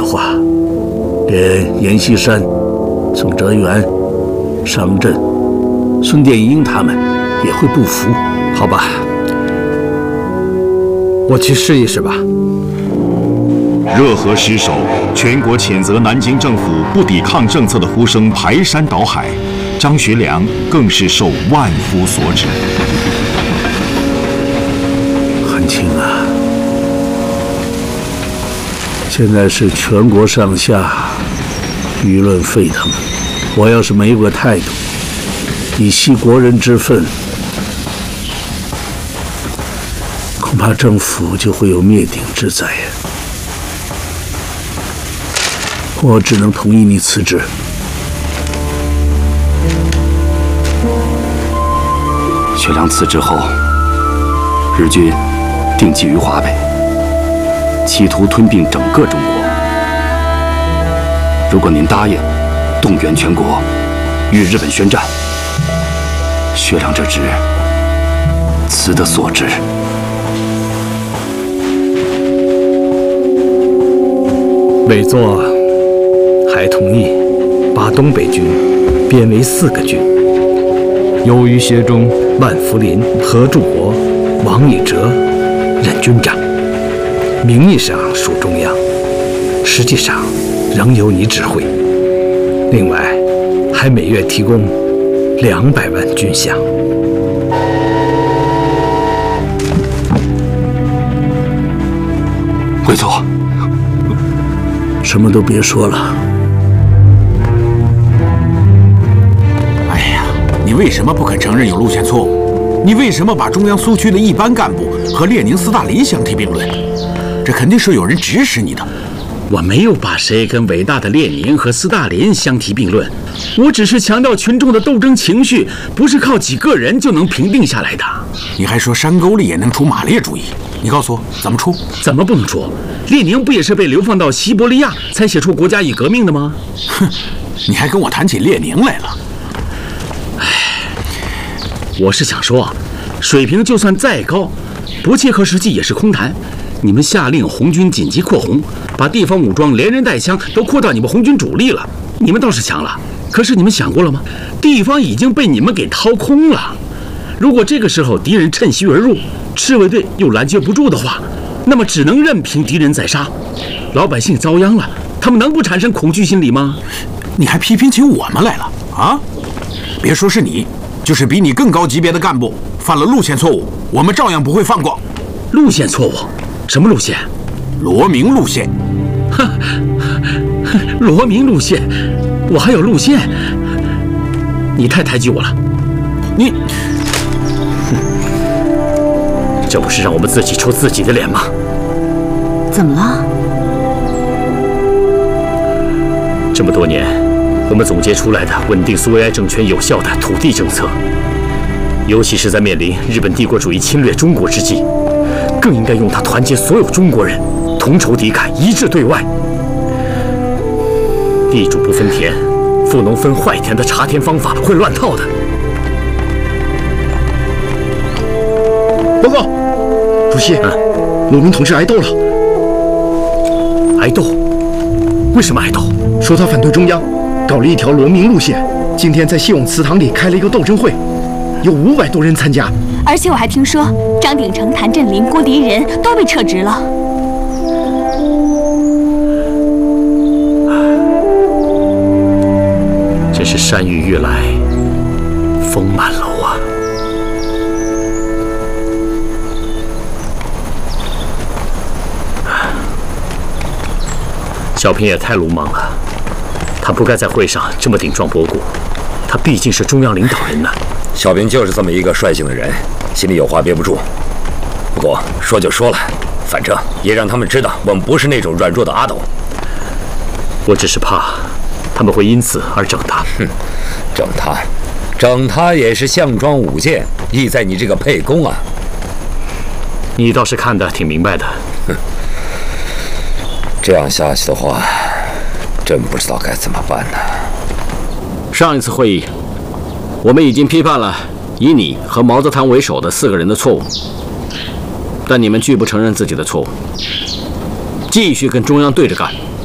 话，连阎锡山、宋哲元、商震、孙殿英他们也会不服。 好吧，我去试一试吧。 热河失守，全国谴责南京政府不抵抗政策的呼声排山倒海，张学良更是受万夫所指。 汉卿啊，现在是全国上下舆论沸腾，我要是没有个态度，以息国人之愤，恐怕政府就会有灭顶之灾呀。我只能同意你辞职。 学良辞职后，日军定居于华北，企图吞并整个中国。如果您答应动员全国与日本宣战，学良这职辞得所至。 委座还同意把东北军编为4个军，由于学中万福林、何柱国、王以哲任军长，名义上属中央，实际上仍由你指挥。另外，还每月提供200万军饷。 委座， 什么都别说了。 哎呀，你为什么不肯承认有路线错误？你为什么把中央苏区的一般干部和列宁、斯大林相提并论？这肯定是有人指使你的。 我没有把谁跟伟大的列宁和斯大林相提并论，我只是强调群众的斗争情绪不是靠几个人就能平定下来的。 你还说山沟里也能出马列主义？你告诉我怎么出？ 怎么不能出？列宁不也是被流放到西伯利亚才写出《国家与革命》的吗？ 哼，你还跟我谈起列宁来了？ 唉，我是想说，水平就算再高，不切合实际也是空谈。你们下令红军紧急扩红，把地方武装连人带枪都扩到你们红军主力了，你们倒是强了。可是你们想过了吗？地方已经被你们给掏空了。如果这个时候敌人趁虚而入，赤卫队又拦截不住的话，那么只能任凭敌人宰杀，老百姓遭殃了，他们能不产生恐惧心理吗？ 你还批评起我们来了啊？别说是你，就是比你更高级别的干部犯了路线错误，我们照样不会放过。 路线错误？什么路线？ 罗明路线。 罗明路线？我还有路线？你太抬举我了。 你， 这不是让我们自己抽自己的脸吗？ 怎么了？ 这么多年，我们总结出来的稳定苏维埃政权有效的土地政策，尤其是在面临日本帝国主义侵略中国之际，更应该用它团结所有中国人，同仇敌忾，一致对外。地主不分田，富农分坏田的查田方法会乱套的。 报告，主席，罗明同志挨斗了。 挨斗？为什么挨斗？ 说他反对中央，搞了一条罗明路线。今天在谢永祠堂里开了一个斗争会，有500多人参加。 而且我还听说张鼎丞、谭震林、郭迪仁都被撤职了。 真是山雨欲来风满楼啊！小平也太鲁莽了，他不该在会上这么顶撞博古，他毕竟是中央领导人呢。 小平就是这么一个率性的人，心里有话憋不住。不过说就说了，反正也让他们知道我们不是那种软弱的阿斗。 我只是怕他们会因此而整他。 哼，整他也是项庄舞剑，意在你这个沛公啊。 你倒是看得挺明白的。 哼，这样下去的话，真不知道该怎么办呢。 上一次会议，我们已经批判了以你和毛泽东为首的4个人的错误，但你们拒不承认自己的错误，继续跟中央对着干。